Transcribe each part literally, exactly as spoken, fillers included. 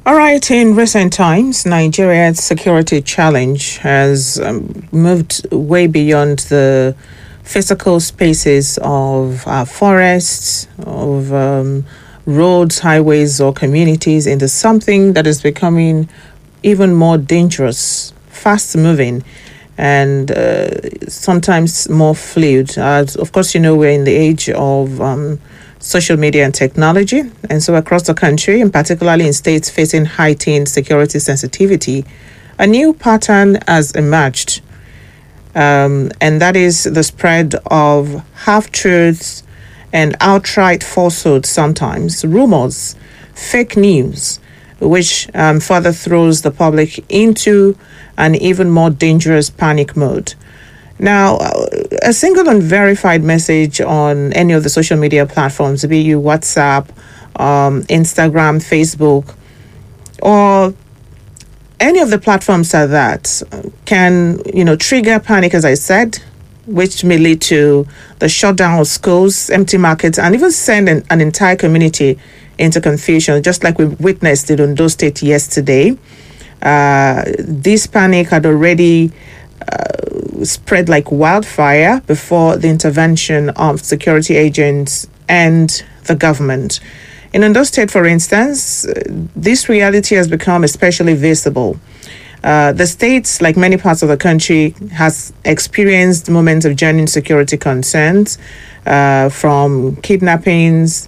All right, in recent times, Nigeria's security challenge has um, moved way beyond the physical spaces of our forests, of um, roads, highways, or communities into something that is becoming even more dangerous, fast moving, and uh, sometimes more fluid. As of course, you know, we're in the age of um, social media and technology. And so across the country, and particularly in states facing heightened security sensitivity, a new pattern has emerged. Um, and that is the spread of half-truths and outright falsehoods sometimes, rumors, fake news, which um, further throws the public into an even more dangerous panic mode. Now, a single unverified message on any of the social media platforms, be it WhatsApp, um, Instagram, Facebook, or any of the platforms like that, can, you know, trigger panic, as I said, which may lead to the shutdown of schools, empty markets, and even send an, an entire community into confusion, just like we witnessed in Ondo State yesterday. Uh, this panic had already Uh, spread like wildfire before the intervention of security agents and the government. In Ondo State, for instance, uh, this reality has become especially visible. Uh, the state, like many parts of the country, has experienced moments of genuine security concerns, uh, from kidnappings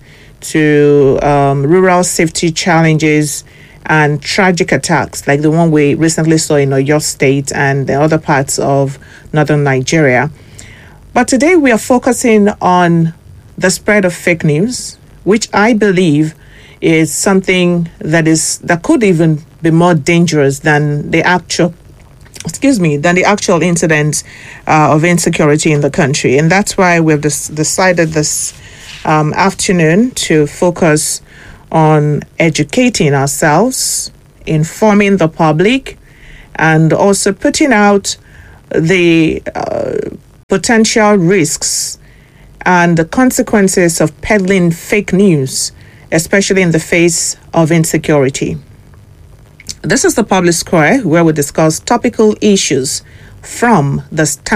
to um, rural safety challenges and tragic attacks like the one we recently saw in Oyo State and the other parts of northern Nigeria. But today we are focusing on the spread of fake news, which I believe is something that is that could even be more dangerous than the actual excuse me, than the actual incidents uh, of insecurity in the country. And that's why we've des- decided this um, afternoon to focus on educating ourselves, informing the public, and also putting out the uh, potential risks and the consequences of peddling fake news, especially in the face of insecurity. This is the Public Square, where we discuss topical issues from the stand.